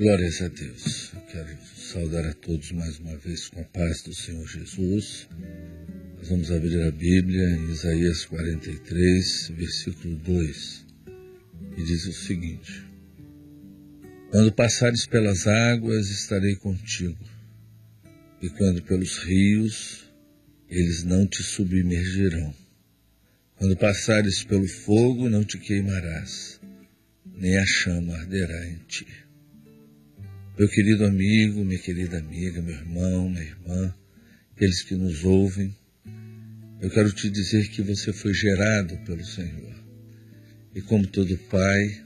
Glórias a Deus. Eu quero saudar a todos mais uma vez com a paz do Senhor Jesus. Nós vamos abrir a Bíblia em Isaías 43, versículo 2, que diz o seguinte: Quando passares pelas águas, estarei contigo, e quando pelos rios, eles não te submergirão. Quando passares pelo fogo, não te queimarás, nem a chama arderá em ti. Meu querido amigo, minha querida amiga, meu irmão, minha irmã, aqueles que nos ouvem, eu quero te dizer que você foi gerado pelo Senhor. E como todo pai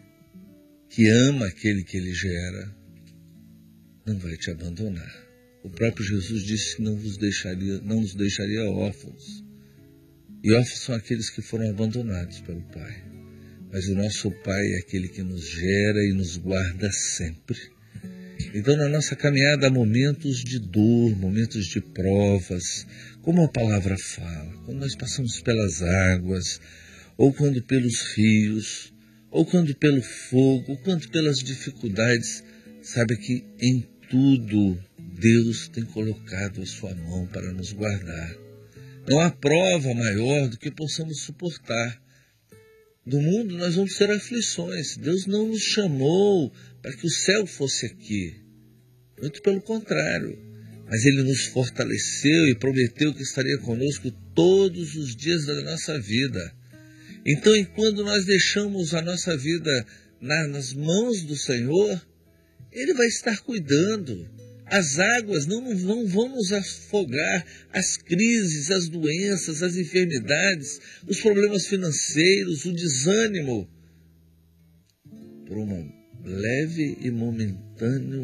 que ama aquele que ele gera, não vai te abandonar. O próprio Jesus disse que não nos deixaria órfãos. E órfãos são aqueles que foram abandonados pelo Pai. Mas o nosso Pai é aquele que nos gera e nos guarda sempre. Então, na nossa caminhada, há momentos de dor, momentos de provas, como a palavra fala, quando nós passamos pelas águas, ou quando pelos rios, ou quando pelo fogo, ou quando pelas dificuldades, sabe que em tudo Deus tem colocado a sua mão para nos guardar. Não há prova maior do que possamos suportar. No mundo nós vamos ter aflições. Deus não nos chamou para que o céu fosse aqui. Muito pelo contrário. Mas Ele nos fortaleceu e prometeu que estaria conosco todos os dias da nossa vida. Então, enquanto nós deixamos a nossa vida nas mãos do Senhor, Ele vai estar cuidando. As águas não vão nos afogar, as crises, as doenças, as enfermidades, os problemas financeiros, o desânimo. Por uma leve e momentânea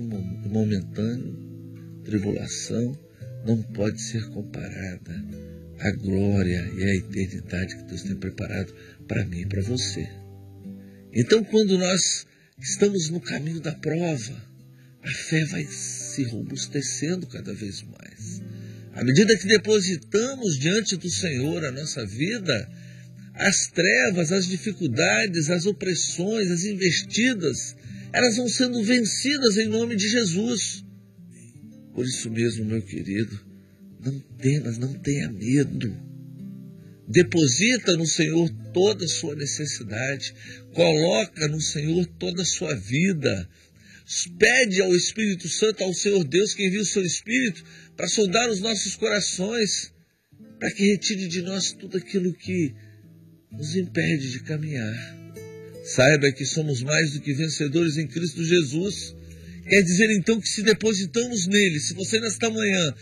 tribulação, não pode ser comparada à glória e à eternidade que Deus tem preparado para mim e para você. Então, quando nós estamos no caminho da prova, a fé vai se robustecendo cada vez mais. À medida que depositamos diante do Senhor a nossa vida, as trevas, as dificuldades, as opressões, as investidas, elas vão sendo vencidas em nome de Jesus. Por isso mesmo, meu querido, não tenha medo. Deposita no Senhor toda a sua necessidade. Coloca no Senhor toda a sua vida. Pede ao Espírito Santo, ao Senhor Deus, que envie o seu Espírito para sondar os nossos corações, para que retire de nós tudo aquilo que nos impede de caminhar. Saiba que somos mais do que vencedores em Cristo Jesus. Quer dizer então que se depositamos nele, se você nesta manhã